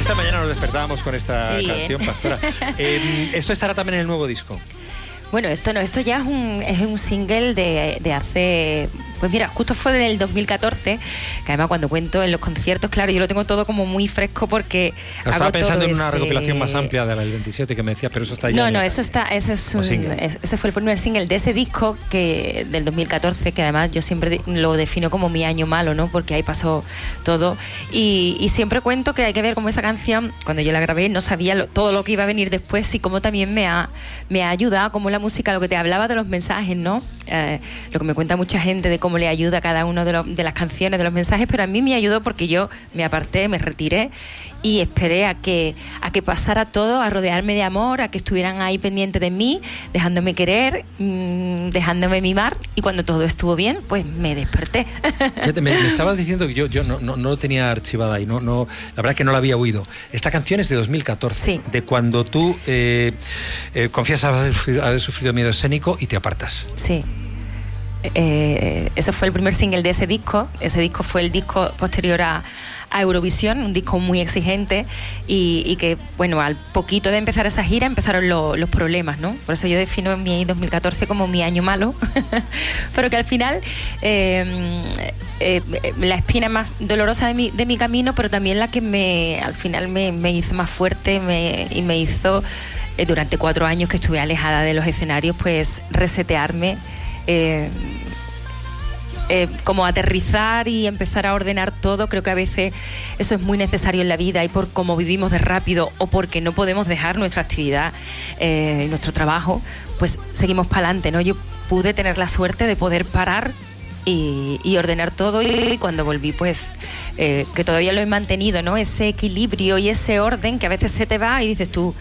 Esta mañana nos despertábamos con esta canción, Pastora. ¿Esto estará también en el nuevo disco? Bueno, esto ya es un single de hace... Pues mira, justo fue del 2014, que además cuando cuento en los conciertos, claro, yo lo tengo todo como muy fresco porque... Estaba pensando en una recopilación más amplia de la del 27 que me decías, pero eso está ya... No, ese fue el primer single de ese disco del 2014, que además yo siempre lo defino como mi año malo, ¿no? Porque ahí pasó todo. Y siempre cuento que hay que ver cómo esa canción, cuando yo la grabé, no sabía todo lo que iba a venir después y cómo también me ha ayudado, como la música, lo que te hablaba de los mensajes, ¿no? Lo que me cuenta mucha gente de cómo le ayuda a cada uno de las canciones, de los mensajes, pero a mí me ayudó porque yo me aparté, me retiré y esperé a que pasara todo, a rodearme de amor, a que estuvieran ahí pendientes de mí, dejándome querer, dejándome mimar, y cuando todo estuvo bien, pues me desperté. Fíjate, me estabas diciendo que yo no lo tenía archivada y no, la verdad es que no la había oído. Esta canción es de 2014, sí. De cuando tú confiesas haber sufrido miedo escénico y te apartas. Sí. Eso fue el primer single de ese disco. Ese disco fue el disco posterior a Eurovisión, un disco muy exigente y que, bueno, al poquito de empezar esa gira empezaron los problemas, ¿no? Por eso yo defino mi 2014 como mi año malo, pero que al final la espina más dolorosa de mi camino, pero también la que al final me hizo más fuerte y me hizo, durante 4 años que estuve alejada de los escenarios, pues resetearme, como aterrizar y empezar a ordenar todo. Creo que a veces eso es muy necesario en la vida, y por cómo vivimos de rápido o porque no podemos dejar nuestra actividad, nuestro trabajo, pues seguimos para adelante, ¿no? Yo pude tener la suerte de poder parar y ordenar todo, y cuando volví, pues que todavía lo he mantenido, ¿no? Ese equilibrio y ese orden que a veces se te va y dices tú,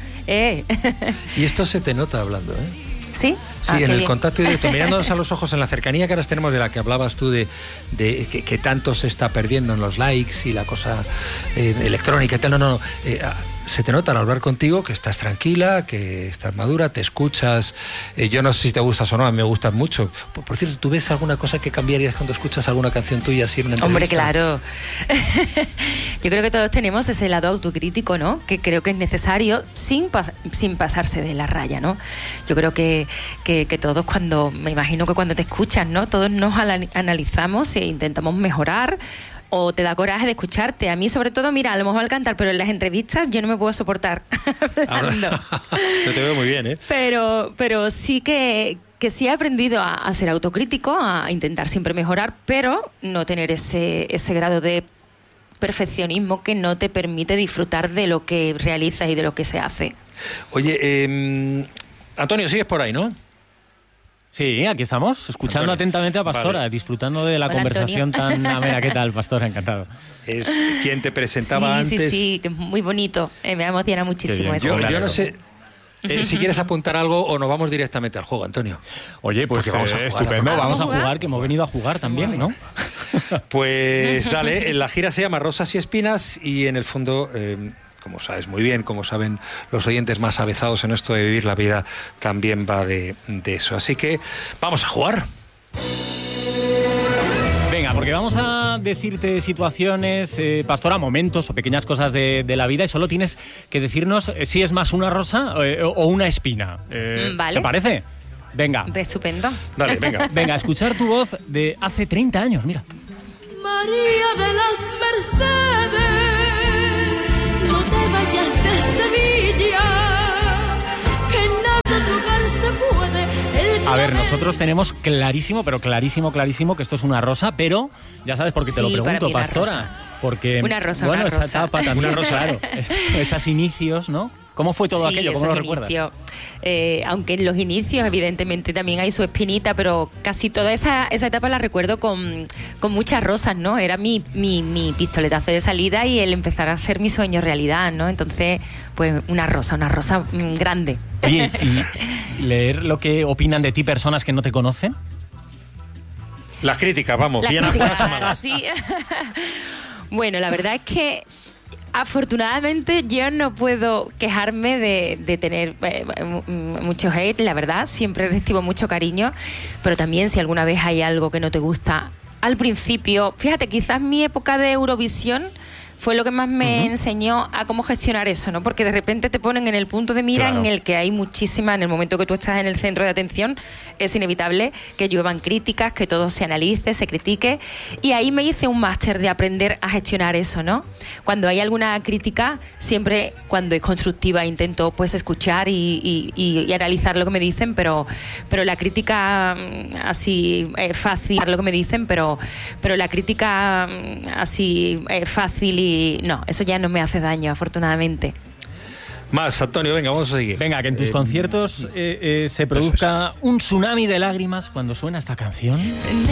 Y esto se te nota hablando, ¿eh? ¿Sí? Sí, en el contacto directo, mirándonos a los ojos, en la cercanía que ahora tenemos, de la que hablabas tú, de que tanto se está perdiendo en los likes y la cosa electrónica y tal. Se te nota al hablar contigo que estás tranquila, que estás madura, te escuchas. Yo no sé si te gustas o no, a mí me gustan mucho. Por cierto, ¿tú ves alguna cosa que cambiarías cuando escuchas alguna canción tuya así en una entrevista? Hombre, claro. Yo creo que todos tenemos ese lado autocrítico, ¿no? Que creo que es necesario sin pasarse de la raya, ¿no? Yo creo que todos, me imagino que cuando te escuchas, ¿no? Todos nos analizamos e intentamos mejorar, o te da coraje de escucharte. A mí, sobre todo, mira, a lo mejor al cantar, pero en las entrevistas yo no me puedo soportar hablando. Yo te veo muy bien, ¿eh? Pero sí que sí he aprendido a ser autocrítico, a intentar siempre mejorar, pero no tener ese grado de perfeccionismo que no te permite disfrutar de lo que realizas y de lo que se hace. Oye, Antonio, sigues por ahí, ¿no? Sí, aquí estamos, escuchando atentamente a Pastora, vale, disfrutando de la conversación tan amena. ¿Qué tal, Pastora? Encantado. Es quien te presentaba antes. Sí, que es muy bonito. Me emociona muchísimo eso. Yo no sé si quieres apuntar algo o nos vamos directamente al juego, Antonio. Oye, pues vamos a jugar, estupendo, vamos a jugar, que hemos venido a jugar también, ¿no? Pues dale, la gira se llama Rosas y Espinas y en el fondo... como sabes muy bien, como saben los oyentes más avezados en esto de vivir la vida, también va de eso. Así que vamos a jugar. Venga, porque vamos a decirte situaciones, Pastora, momentos o pequeñas cosas de la vida, y solo tienes que decirnos si es más una rosa o una espina. Vale. ¿Te parece? Venga. Estupendo. Dale, venga. Venga, escuchar tu voz de hace 30 años, mira. María de las Mercedes, no te vayas de Sevilla, que nada trucarse puede. A ver, nosotros tenemos clarísimo, pero clarísimo que esto es una rosa, pero ya sabes por qué te lo pregunto, Pastora. Porque, una rosa, bueno, una rosa. Esa etapa también, una rosa. Claro, esos inicios, ¿no? ¿Cómo fue todo aquello? ¿Cómo lo recuerdas? Aunque en los inicios, evidentemente, también hay su espinita, pero casi toda esa etapa la recuerdo con muchas rosas, ¿no? Era mi pistoletazo de salida y el empezar a hacer mi sueño realidad, ¿no? Entonces, pues una rosa grande. Oye, ¿y leer lo que opinan de ti personas que no te conocen? Las críticas, vamos, bien apuestas. Sí. Bueno, la verdad es que afortunadamente yo no puedo quejarme de tener mucho hate, la verdad, siempre recibo mucho cariño, pero también si alguna vez hay algo que no te gusta, al principio, fíjate, quizás mi época de Eurovisión fue lo que más me enseñó a cómo gestionar eso, ¿no? Porque de repente te ponen en el punto de mira en el que hay muchísima, en el momento que tú estás en el centro de atención, es inevitable que lluevan críticas, que todo se analice, se critique, y ahí me hice un máster de aprender a gestionar eso, ¿no? Cuando hay alguna crítica, siempre cuando es constructiva intento pues escuchar y analizar lo que me dicen, pero la crítica así fácil, lo que me dicen, pero la crítica así fácil y no, eso ya no me hace daño, afortunadamente. Más, Antonio, venga, vamos a seguir. Venga, que en tus conciertos se produzca un tsunami de lágrimas cuando suena esta canción.